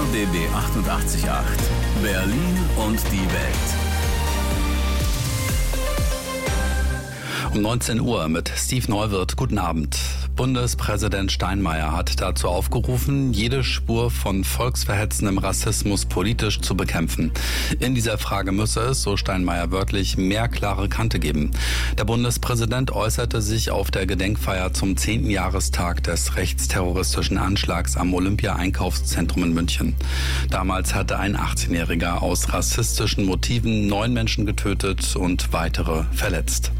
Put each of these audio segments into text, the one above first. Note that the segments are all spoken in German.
RBB 88.8 Berlin und die Welt. Um 19 Uhr mit Steve Neuwirth. Guten Abend. Bundespräsident Steinmeier hat dazu aufgerufen, jede Spur von volksverhetzendem Rassismus politisch zu bekämpfen. In dieser Frage müsse es, so Steinmeier wörtlich, mehr klare Kante geben. Der Bundespräsident äußerte sich auf der Gedenkfeier zum 10. Jahrestag des rechtsterroristischen Anschlags am Olympia-Einkaufszentrum in München. Damals hatte ein 18-Jähriger aus rassistischen Motiven 9 Menschen getötet und weitere verletzt.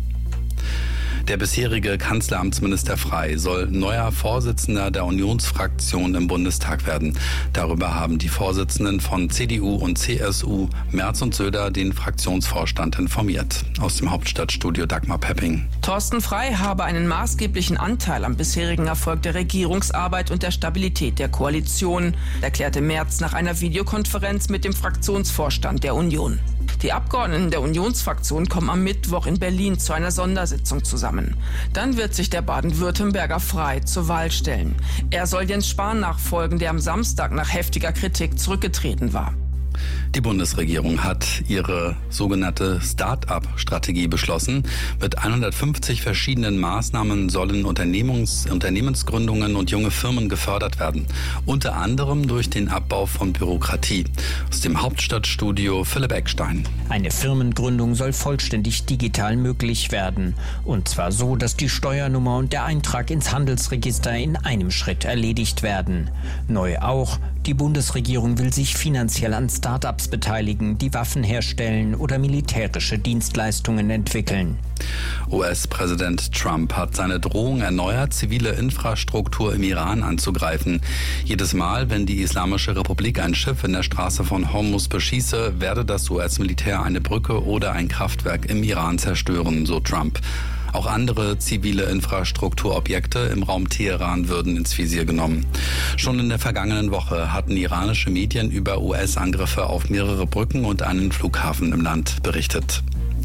Der bisherige Kanzleramtsminister Frey soll neuer Vorsitzender der Unionsfraktion im Bundestag werden. Darüber haben die Vorsitzenden von CDU und CSU, Merz und Söder, den Fraktionsvorstand informiert. Aus dem Hauptstadtstudio Dagmar Pepping. Thorsten Frey habe einen maßgeblichen Anteil am bisherigen Erfolg der Regierungsarbeit und der Stabilität der Koalition, erklärte Merz nach einer Videokonferenz mit dem Fraktionsvorstand der Union. Die Abgeordneten der Unionsfraktion kommen am Mittwoch in Berlin zu einer Sondersitzung zusammen. Dann wird sich der Baden-Württemberger Frey zur Wahl stellen. Er soll Jens Spahn nachfolgen, der am Samstag nach heftiger Kritik zurückgetreten war. Die Bundesregierung hat ihre sogenannte Start-up-Strategie beschlossen. Mit 150 verschiedenen Maßnahmen sollen Unternehmensgründungen und junge Firmen gefördert werden. Unter anderem durch den Abbau von Bürokratie. Aus dem Hauptstadtstudio Philipp Eckstein. Eine Firmengründung soll vollständig digital möglich werden. Und zwar so, dass die Steuernummer und der Eintrag ins Handelsregister in einem Schritt erledigt werden. Neu auch, die Bundesregierung will sich finanziell an Start-ups beteiligen, die Waffen herstellen oder militärische Dienstleistungen entwickeln. US-Präsident Trump hat seine Drohung erneuert, zivile Infrastruktur im Iran anzugreifen. Jedes Mal, wenn die Islamische Republik ein Schiff in der Straße von Hormuz beschieße, werde das US-Militär eine Brücke oder ein Kraftwerk im Iran zerstören, so Trump. Auch andere zivile Infrastrukturobjekte im Raum Teheran würden ins Visier genommen. Schon in der vergangenen Woche hatten iranische Medien über US-Angriffe auf mehrere Brücken und einen Flughafen im Land berichtet.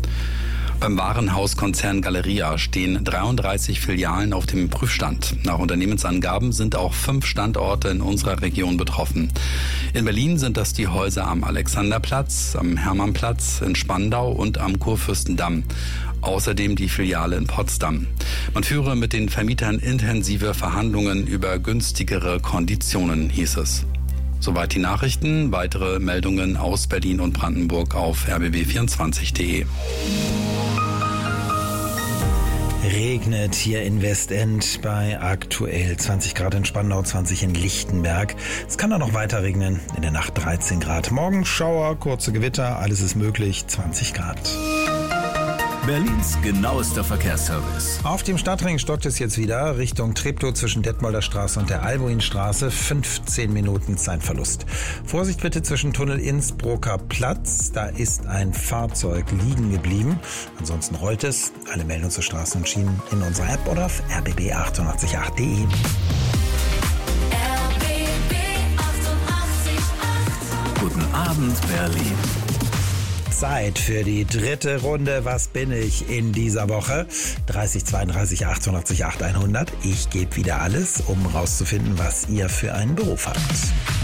Beim Warenhauskonzern Galeria stehen 33 Filialen auf dem Prüfstand. Nach Unternehmensangaben sind auch 5 Standorte in unserer Region betroffen. In Berlin sind das die Häuser am Alexanderplatz, am Hermannplatz, in Spandau und am Kurfürstendamm. Außerdem die Filiale in Potsdam. Man führe mit den Vermietern intensive Verhandlungen über günstigere Konditionen, hieß es. Soweit die Nachrichten. Weitere Meldungen aus Berlin und Brandenburg auf rbb24.de. Regnet hier in Westend bei aktuell 20 Grad in Spandau, 20 in Lichtenberg. Es kann auch noch weiter regnen, in der Nacht 13 Grad. Morgen Schauer, kurze Gewitter, alles ist möglich, 20 Grad. Berlins genauester Verkehrsservice. Auf dem Stadtring stockt es jetzt wieder Richtung Treptow zwischen Detmolder Straße und der Albuinstraße. 15 Minuten Zeitverlust. Vorsicht bitte zwischen Tunnel Innsbrucker Platz. Da ist ein Fahrzeug liegen geblieben. Ansonsten rollt es. Alle Meldungen zu Straßen und Schienen in unserer App oder auf rbb888.de. RBB 88.8. Guten Abend, Berlin. Zeit für die dritte Runde. Was bin ich in dieser Woche? 30 32 888 100. Ich gebe wieder alles, um rauszufinden, was ihr für einen Beruf habt.